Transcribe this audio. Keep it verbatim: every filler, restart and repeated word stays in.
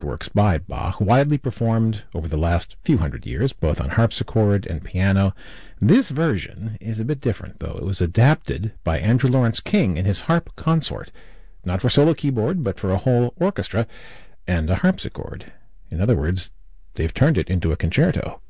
works by Bach, widely performed over the last few hundred years, both on harpsichord and piano. This version is a bit different, though. It was adapted by Andrew Lawrence King in his Harp Consort, not for solo keyboard, but for a whole orchestra and a harpsichord. In other words, they've turned it into a concerto.